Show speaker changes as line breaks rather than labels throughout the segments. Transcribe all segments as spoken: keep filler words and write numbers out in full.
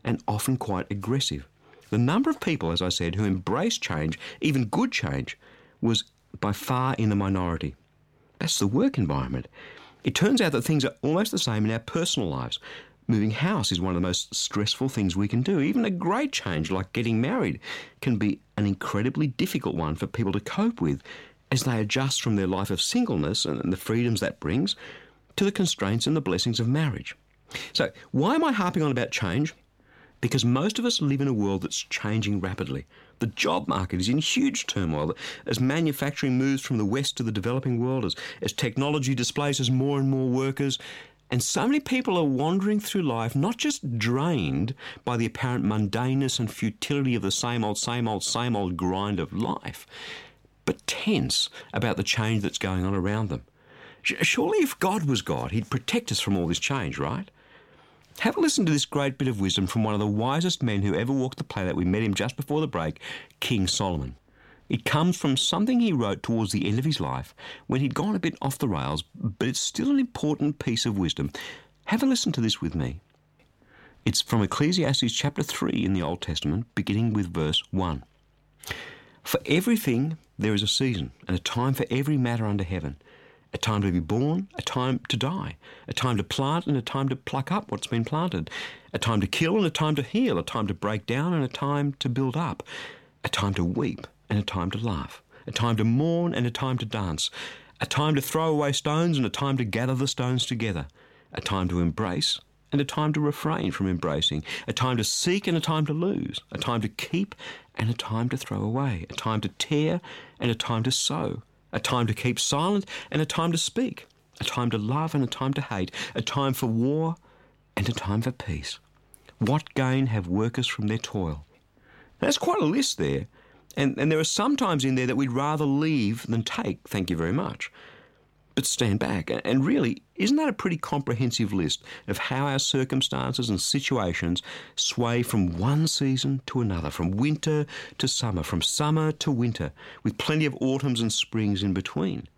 and often quite aggressive. The number of people, as I said, who embraced change, even good change, was by far in the minority. That's the work environment. It turns out that things are almost the same in our personal lives. Moving house is one of the most stressful things we can do. Even a great change like getting married can be an incredibly difficult one for people to cope with as they adjust from their life of singleness and the freedoms that brings to the constraints and the blessings of marriage. So why am I harping on about change? Because most of us live in a world that's changing rapidly. The job market is in huge turmoil as manufacturing moves from the West to the developing world, as, as technology displaces more and more workers. And so many people are wandering through life not just drained by the apparent mundaneness and futility of the same old, same old, same old grind of life, but tense about the change that's going on around them. Surely if God was God, he'd protect us from all this change, right? Have a listen to this great bit of wisdom from one of the wisest men who ever walked the planet. We met him just before the break, King Solomon. It comes from something he wrote towards the end of his life when he'd gone a bit off the rails, but it's still an important piece of wisdom. Have a listen to this with me. It's from Ecclesiastes chapter three in the Old Testament, beginning with verse one. For everything there is a season and a time for every matter under heaven. A time to be born, a time to die, a time to plant and a time to pluck up what's been planted, a time to kill and a time to heal, a time to break down and a time to build up, a time to weep and a time to laugh, a time to mourn and a time to dance, a time to throw away stones and a time to gather the stones together, a time to embrace and a time to refrain from embracing, a time to seek and a time to lose, a time to keep and a time to throw away, a time to tear and a time to sow, a time to keep silent and a time to speak, a time to love and a time to hate, a time for war and a time for peace. What gain have workers from their toil? That's quite a list there, and, and there are some times in there that we'd rather leave than take, thank you very much. But stand back, and really, isn't that a pretty comprehensive list of how our circumstances and situations sway from one season to another, from winter to summer, from summer to winter, with plenty of autumns and springs in between?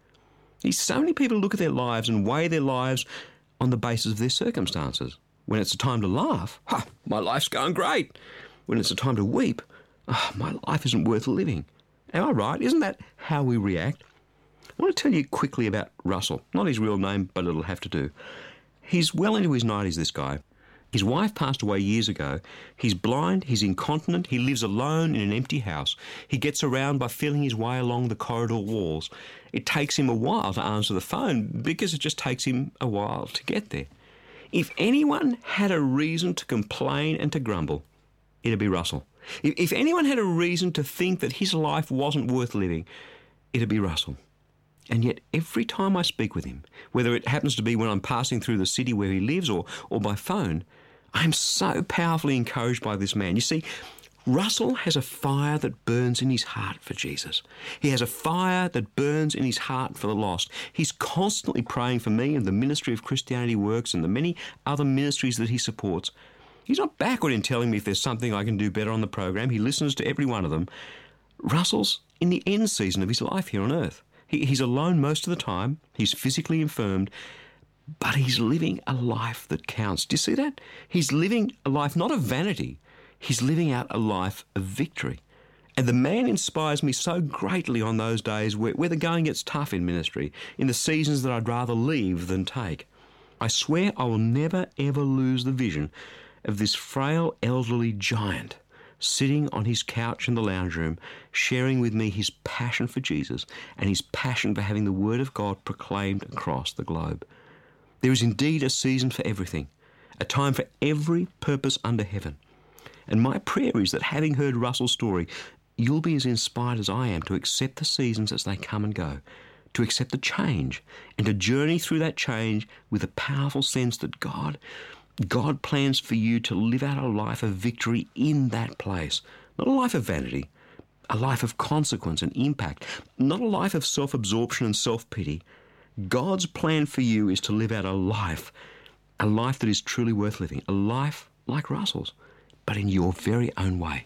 So many people look at their lives and weigh their lives on the basis of their circumstances. When it's a time to laugh, ha, my life's going great. When it's a time to weep, oh, my life isn't worth living. Am I right? Isn't that how we react? I want to tell you quickly about Russell. Not his real name, but it'll have to do. He's well into his nineties, this guy. His wife passed away years ago. He's blind, he's incontinent, he lives alone in an empty house. He gets around by feeling his way along the corridor walls. It takes him a while to answer the phone because it just takes him a while to get there. If anyone had a reason to complain and to grumble, it'd be Russell. If anyone had a reason to think that his life wasn't worth living, it'd be Russell. And yet every time I speak with him, whether it happens to be when I'm passing through the city where he lives or, or by phone, I'm so powerfully encouraged by this man. You see, Russell has a fire that burns in his heart for Jesus. He has a fire that burns in his heart for the lost. He's constantly praying for me and the ministry of Christianity Works and the many other ministries that he supports. He's not backward in telling me if there's something I can do better on the program. He listens to every one of them. Russell's in the end season of his life here on earth. He, he's alone most of the time. He's physically infirmed, but he's living a life that counts. Do you see that? He's living a life not of vanity. He's living out a life of victory. And the man inspires me so greatly on those days where, where the going gets tough in ministry, in the seasons that I'd rather leave than take. I swear I will never, ever lose the vision of this frail, elderly giant sitting on his couch in the lounge room, sharing with me his passion for Jesus and his passion for having the Word of God proclaimed across the globe. There is indeed a season for everything, a time for every purpose under heaven. And my prayer is that having heard Russell's story, you'll be as inspired as I am to accept the seasons as they come and go, to accept the change, and to journey through that change with a powerful sense that God God plans for you to live out a life of victory in that place. Not a life of vanity, a life of consequence and impact. Not a life of self-absorption and self-pity. God's plan for you is to live out a life, a life that is truly worth living, a life like Russell's, but in your very own way.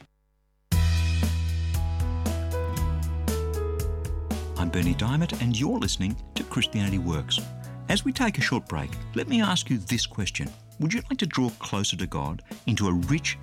I'm Berni Dymet, and you're listening to Christianity Works. As we take a short break, let me ask you this question. Would you like to draw closer to God into a rich